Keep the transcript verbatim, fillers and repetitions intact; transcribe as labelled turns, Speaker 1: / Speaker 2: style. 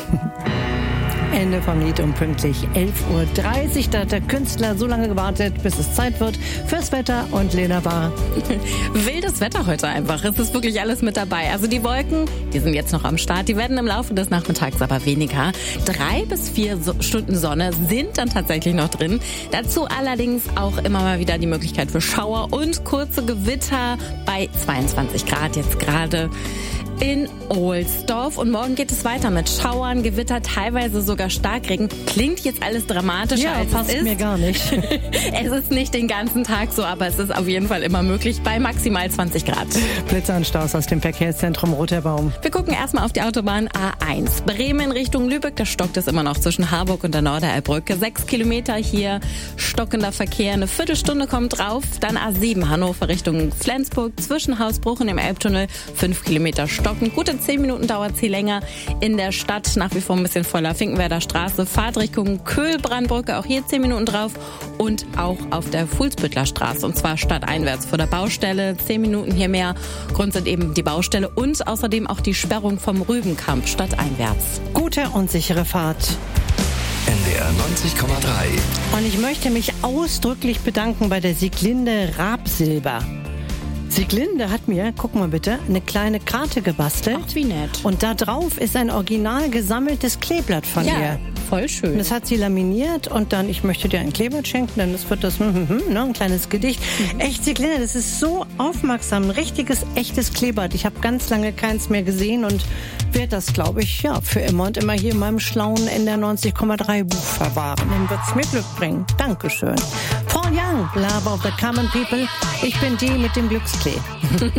Speaker 1: Ende vom Lied um pünktlich elf Uhr dreißig. Da hat der Künstler so lange gewartet, bis es Zeit wird fürs Wetter. Und Lena war
Speaker 2: wildes Wetter heute einfach. Es ist wirklich alles mit dabei. Also die Wolken, die sind jetzt noch am Start. Die werden im Laufe des Nachmittags aber weniger. Drei bis vier so- Stunden Sonne sind dann tatsächlich noch drin. Dazu allerdings auch immer mal wieder die Möglichkeit für Schauer und kurze Gewitter bei zweiundzwanzig Grad jetzt gerade in Ohlsdorf. Und morgen geht es weiter mit Schauern, Gewitter, teilweise sogar Starkregen. Klingt jetzt alles dramatischer,
Speaker 1: ja,
Speaker 2: als
Speaker 1: passt
Speaker 2: es ist.
Speaker 1: mir gar nicht.
Speaker 2: Es ist nicht den ganzen Tag so, aber es ist auf jeden Fall immer möglich bei maximal zwanzig Grad.
Speaker 1: Blitzer und Staus aus dem Verkehrszentrum Roterbaum.
Speaker 2: Wir gucken erstmal auf die Autobahn A eins. Bremen Richtung Lübeck, da stockt es immer noch zwischen Harburg und der Norderelbbrücke. Sechs Kilometer hier, stockender Verkehr, eine Viertelstunde kommt drauf. Dann A sieben Hannover Richtung Flensburg, zwischen Hausbruch und dem Elbtunnel. Fünf Kilometer stocken. Gute zehn Minuten dauert sie länger in der Stadt. Nach wie vor ein bisschen voller Finkenwerder Straße. Fahrtrichtung Köhlbrandbrücke, auch hier zehn Minuten drauf. Und auch auf der Fuhlsbüttler Straße, und zwar stadteinwärts vor der Baustelle. Zehn Minuten hier mehr. Grund sind eben die Baustelle und außerdem auch die Sperrung vom Rübenkamp stadteinwärts.
Speaker 1: Gute und sichere Fahrt.
Speaker 3: N D R neunzig Komma drei.
Speaker 1: Und ich möchte mich ausdrücklich bedanken bei der Sieglinde Rabsilber. Sieglinde hat mir, guck mal bitte, eine kleine Karte gebastelt.
Speaker 2: Ach, wie nett.
Speaker 1: Und da drauf ist ein original gesammeltes Kleeblatt von
Speaker 2: Ja,
Speaker 1: ihr.
Speaker 2: voll schön.
Speaker 1: Und das hat sie laminiert und dann, ich möchte dir ein Kleeblatt schenken, dann wird das hm, hm, hm, ne, ein kleines Gedicht. Mhm. Echt, Sieglinde, das ist so aufmerksam, ein richtiges, echtes Kleeblatt. Ich habe ganz lange keins mehr gesehen und werde das, glaube ich, ja, für immer und immer hier in meinem schlauen N D R neunzig Komma drei Buch verwahren. Dann wird es mir Glück bringen. Dankeschön. Paul Young, Love of the Common People. Ich bin die mit dem Glücksklee.